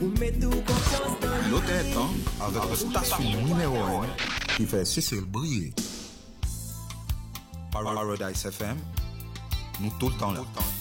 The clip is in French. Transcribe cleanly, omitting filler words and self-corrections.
L'autre temps, avec la station numéro 1 qui fait Cécile briller. Paradise FM, nous tout le temps là.